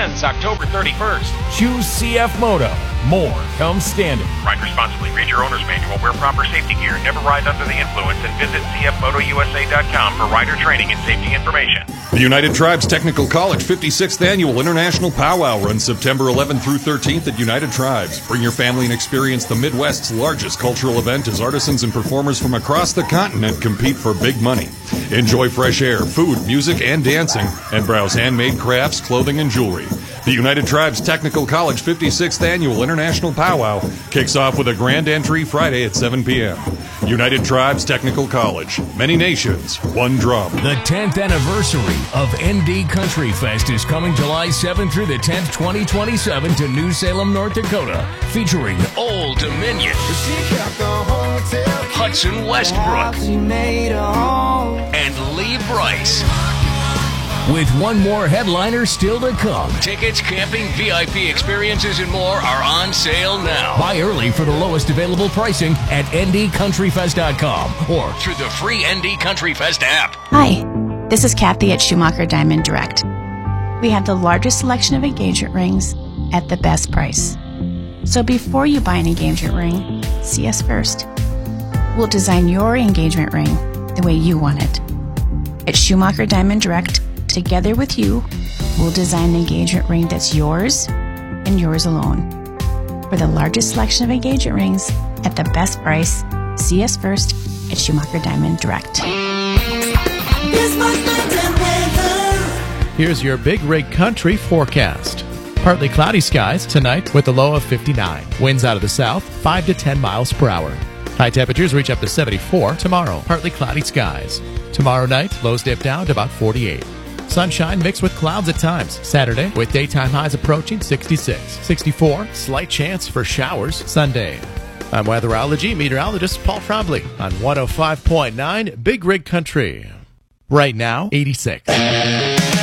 ends October 31st. Choose CF Moto. More comes standard. Ride responsibly. Read your owner's manual. Wear proper safety gear. Never ride under the influence. And visit cfmotousa.com for rider training and safety information. The United Tribes Technical College 56th Annual International Powwow runs September 11th through 13th at United Tribes. Bring your family and experience the Midwest's largest cultural event as artisans and performers from across the continent compete for big money. Enjoy fresh air, food, music, and dancing, and browse handmade crafts, clothing, and jewelry. The United Tribes Technical College 56th Annual International Powwow kicks off with a grand entry Friday at 7 p.m. United Tribes Technical College. Many nations, one drum. The 10th anniversary of ND Country Fest is coming July 7th through the 10th, 2027 to New Salem, North Dakota, featuring Old Dominion, Hudson Westbrook, and Lee Bryce. With one more headliner still to come. Tickets, camping, VIP experiences, and more are on sale now. Buy early for the lowest available pricing at ndcountryfest.com or through the free ND Country Fest app. Hi, this is Kathy at Schumacher Diamond Direct. We have the largest selection of engagement rings at the best price. So before you buy an engagement ring, see us first. We'll design your engagement ring the way you want it. At Schumacher Diamond Direct, together with you, we'll design an engagement ring that's yours and yours alone. For the largest selection of engagement rings at the best price, see us first at Schumacher Diamond Direct. Here's your Big Rig Country forecast. Partly cloudy skies tonight with a low of 59. Winds out of the south, 5 to 10 miles per hour. High temperatures reach up to 74 tomorrow. Partly cloudy skies. Tomorrow night, lows dip down to about 48. Sunshine mixed with clouds at times. Saturday, with daytime highs approaching 66. 64, slight chance for showers Sunday. I'm weatherology meteorologist Paul Trombley on 105.9 Big Rig Country. Right now, 86.